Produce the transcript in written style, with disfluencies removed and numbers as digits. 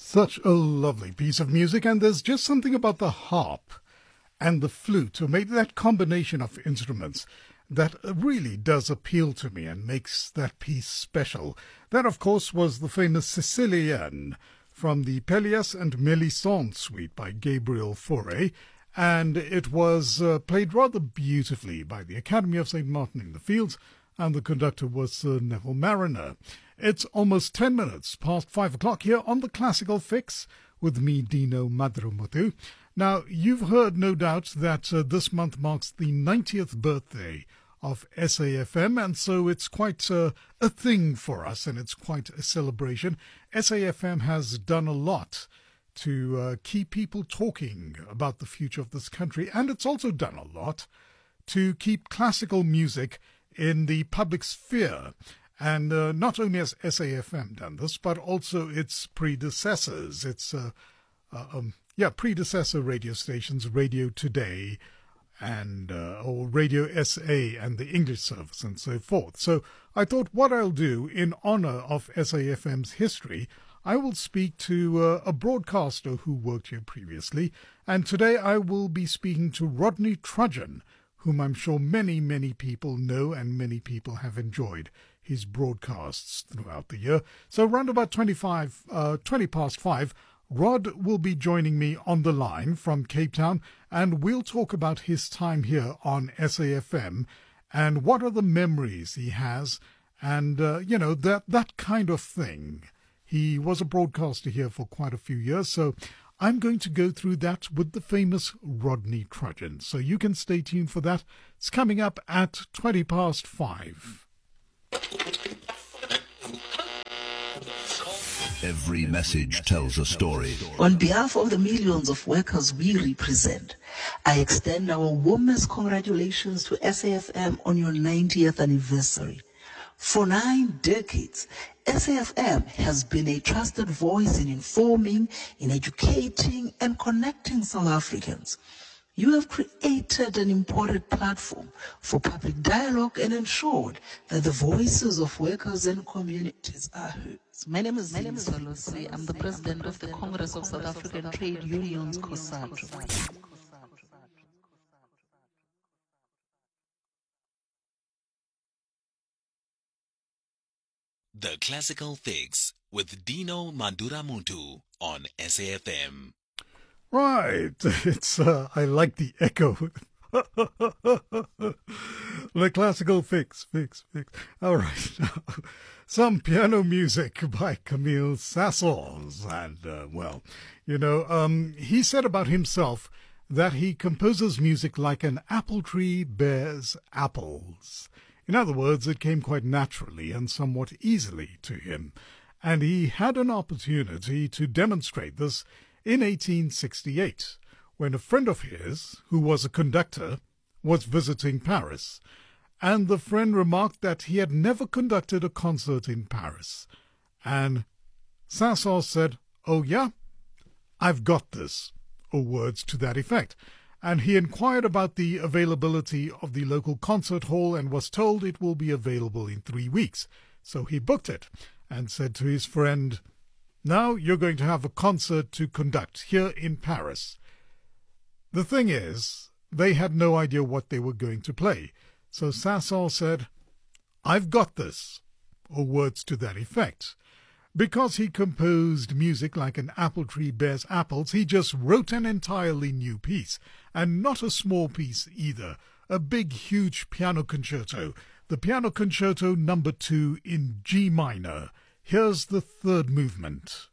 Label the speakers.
Speaker 1: Such a lovely piece of music, and there's just something about the harp and the flute, or maybe that combination of instruments, that really does appeal to me and makes that piece special. That, of course, was the famous Sicilienne from the Pelléas and Mélisande suite by Gabriel Fauré, and it was played rather beautifully by the Academy of St. Martin in the Fields, and the conductor was Sir Neville Marriner. It's almost 10 minutes past 5 o'clock here on the Classical Fix with me, Dino Madrumutu. Now, you've heard, no doubt, that this month marks the 90th birthday of SAFM, and so it's quite a thing for us, and it's quite a celebration. SAFM has done a lot to keep people talking about the future of this country, and it's also done a lot to keep classical music in the public sphere. And not only has SAFM done this, but also its predecessors. Its predecessor radio stations, Radio Today, and or Radio SA and the English service, and so forth. So I thought what I'll do in honor of SAFM's history, I will speak to a broadcaster who worked here previously, and today I will be speaking to Rodney Trudgeon, whom I'm sure many, many people know and many people have enjoyed his broadcasts throughout the year. So around about 20 past 5, Rod will be joining me on the line from Cape Town, and we'll talk about his time here on SAFM and what are the memories he has and, that kind of thing. He was a broadcaster here for quite a few years, so I'm going to go through that with the famous Rodney Trudgeon. So you can stay tuned for that. It's coming up at 20 past 5.
Speaker 2: Every message tells a story.
Speaker 3: On behalf of the millions of workers we represent, I extend our warmest congratulations to SAFM on your 90th anniversary. For 9 decades, SAFM has been a trusted voice in informing, in educating, and connecting South Africans. You have created an important platform for public dialogue and ensured that the voices of workers and communities are heard.
Speaker 4: My name is Zalosi. I'm the president of the Congress of South African Trade Unions, COSATU.
Speaker 5: The Classical Fix with Dino Madrumutu on SAFM.
Speaker 1: Right, it's I like the echo. The Classical Fix. All right, some piano music by Camille Saint-Saëns, and he said about himself that he composes music like an apple tree bears apples. In other words, it came quite naturally and somewhat easily to him, and he had an opportunity to demonstrate this in 1868, when a friend of his, who was a conductor, was visiting Paris, and the friend remarked that he had never conducted a concert in Paris. And Saint-Saëns said, "Oh yeah, I've got this," or words to that effect. And he inquired about the availability of the local concert hall and was told it will be available in 3 weeks. So he booked it and said to his friend, "Now you're going to have a concert to conduct here in Paris." The thing is, they had no idea what they were going to play. So Saint-Saëns said, "I've got this," or words to that effect. Because he composed music like an apple tree bears apples, he just wrote an entirely new piece, and not a small piece either, a big, huge piano concerto, the Piano Concerto No. 2 in G minor. Here's the third movement.